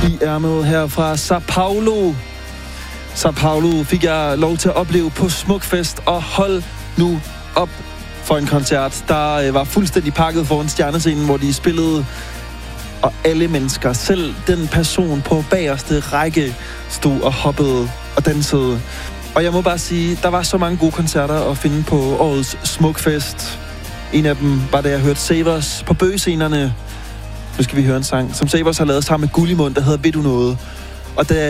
i ærmet her fra Sao Paulo. Sao Paulo fik jeg lov til at opleve på Smukfest, og hold nu op for en koncert, der var fuldstændig pakket foran stjernescenen, hvor de spillede, og alle mennesker, selv den person på bagerste række, stod og hoppede og dansede. Og jeg må bare sige, der var så mange gode koncerter at finde på årets Smukfest. En af dem var, da jeg hørte Savers på bøgescenerne. Nu skal vi høre en sang, som Savers har lavet sammen med Gullimund, der hedder Ved du noget? Og da